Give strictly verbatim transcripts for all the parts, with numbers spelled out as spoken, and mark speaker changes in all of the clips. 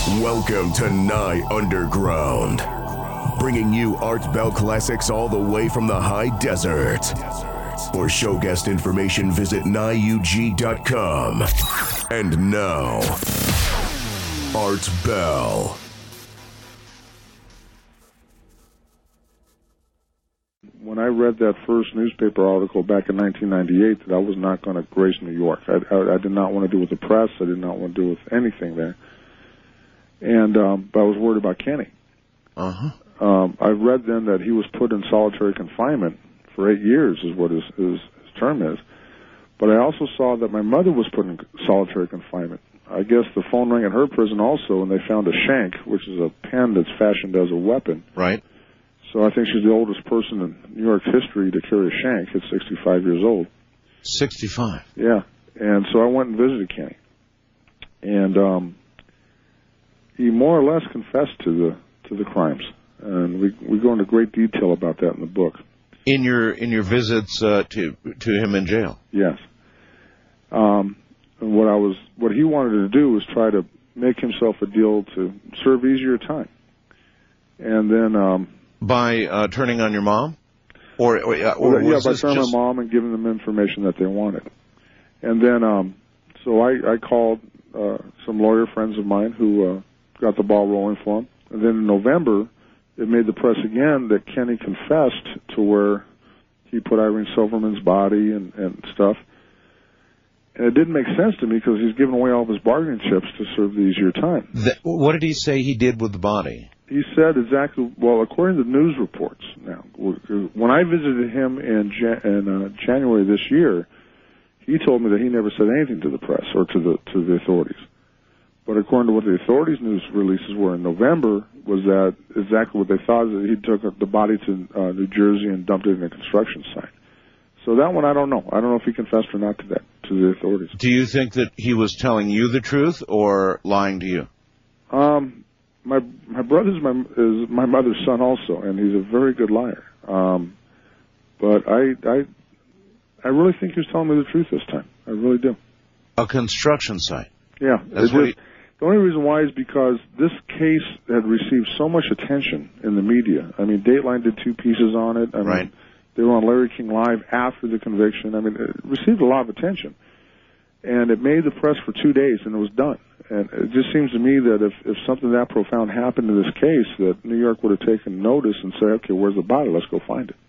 Speaker 1: Welcome to Nye Underground, bringing you Art Bell classics all the way from the high desert. For show guest information, visit nye u g dot com. And now, Art Bell.
Speaker 2: When I read that first newspaper article back in nineteen ninety-eight that I was not going to grace New York, I, I, I did not want to do with the press. I did not want to do with anything there. And um, but I was worried about Kenny.
Speaker 3: Uh-huh.
Speaker 2: Um, I read then that he was put in solitary confinement for eight years, is what his, his, his term is. But I also saw that my mother was put in solitary confinement. I guess the phone rang at her prison also, and they found a shank, which is a pen that's fashioned as a weapon.
Speaker 3: Right.
Speaker 2: So I think she's the oldest person in New York's history to carry a shank at sixty-five years old.
Speaker 3: sixty-five?
Speaker 2: Yeah. And so I went and visited Kenny. And um, he more or less confessed to the to the crimes. And we we go into great detail about that in the book.
Speaker 3: In your in your visits uh, to to him in jail?
Speaker 2: Yes. Um, and what I was what he wanted to do was try to make himself a deal to serve easier time. And then um,
Speaker 3: by uh, turning on your mom, or, or, or
Speaker 2: well, yeah, by
Speaker 3: this
Speaker 2: turning
Speaker 3: just...
Speaker 2: my mom and giving them information that they wanted. And then um, so I, I called uh, some lawyer friends of mine who uh, got the ball rolling for him. And then in November, it made the press again that Kenny confessed to where he put Irene Silverman's body and, and stuff. And it didn't make sense to me because he's given away all of his bargaining chips to serve the easier time.
Speaker 3: The, what did he say he did with the body?
Speaker 2: He said exactly, well, according to news reports now, when I visited him in, Jan, in uh, January this year, he told me that he never said anything to the press or to the to the authorities. But according to what the authorities' news releases were in November, was that exactly what they thought, that he took the body to uh, New Jersey and dumped it in a construction site. So that one, I don't know. I don't know if he confessed or not to that, to the authorities.
Speaker 3: Do you think that he was telling you the truth or lying to you?
Speaker 2: Um, my my brother's my is my mother's son also, and he's a very good liar. Um, but I I I really think he was telling me the truth this time. I really do.
Speaker 3: A construction site.
Speaker 2: Yeah,
Speaker 3: That's what he...
Speaker 2: The only reason why is because this case had received so much attention in the media. I mean, Dateline did two pieces on it. I
Speaker 3: right.
Speaker 2: mean, they were on Larry King Live after the conviction. I mean, it received a lot of attention. And it made the press for two days, and it was done. And it just seems to me that if, if something that profound happened in this case, that New York would have taken notice and said, okay, where's the body? Let's go find it.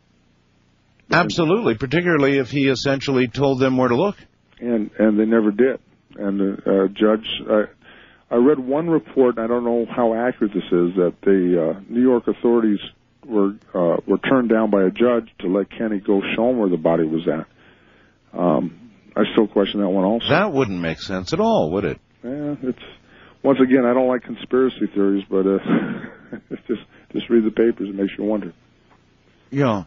Speaker 3: Absolutely, and, particularly if he essentially told them where to look.
Speaker 2: And and they never did. And the uh, judge, uh, I read one report, and I don't know how accurate this is, that the uh, New York authorities were uh, were turned down by a judge to let Kenny go show him where the body was at. Um, I still question that one also.
Speaker 3: That wouldn't make sense at all, would it?
Speaker 2: Yeah, it's once again, I don't like conspiracy theories, but uh, it's just just read the papers, it makes you wonder.
Speaker 3: Yeah.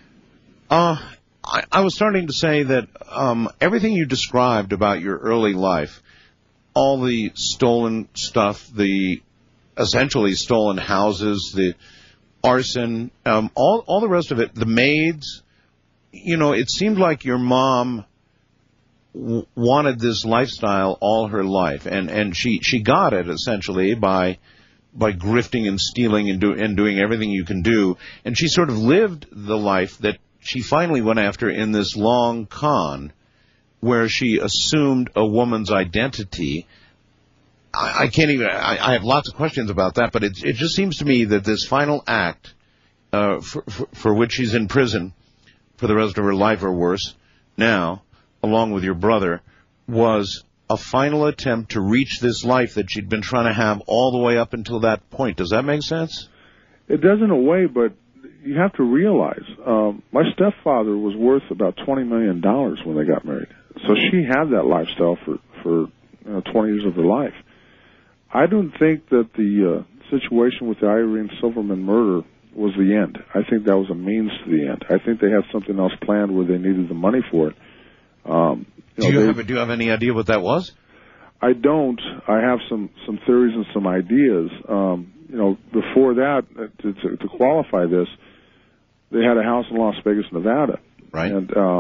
Speaker 3: Uh, I, I was starting to say that um, everything you described about your early life, all the stolen stuff, the essentially stolen houses, the arson, um, all all the rest of it, the maids, you know, it seemed like your mom w- wanted this lifestyle all her life, and, and she, she got it essentially by by grifting and stealing and, do, and doing everything you can do, and she sort of lived the life that she finally went after in this long con where she assumed a woman's identity. I, I can't even, I, I have lots of questions about that, but it, it just seems to me that this final act uh, for, for, for which she's in prison for the rest of her life or worse now, along with your brother, was a final attempt to reach this life that she'd been trying to have all the way up until that point. Does that make sense?
Speaker 2: It does in a way, but you have to realize, um, my stepfather was worth about twenty million dollars when they got married. So she had that lifestyle for, for you know, twenty years of her life. I don't think that the uh, situation with the Irene Silverman murder was the end. I think that was a means to the end. I think they had something else planned where they needed the money for it. Um, you know,
Speaker 3: do, you
Speaker 2: they,
Speaker 3: have, do you have any idea what that was?
Speaker 2: I don't. I have some, some theories and some ideas. Um, you know, before that, to, to, to qualify this, they had a house in Las Vegas, Nevada.
Speaker 3: Right.
Speaker 2: And uh,